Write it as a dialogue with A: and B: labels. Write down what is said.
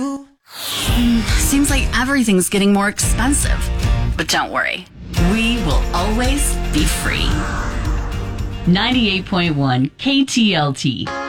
A: Seems like everything's getting more expensive. But don't worry, we will always be free. 98.1 KTLT.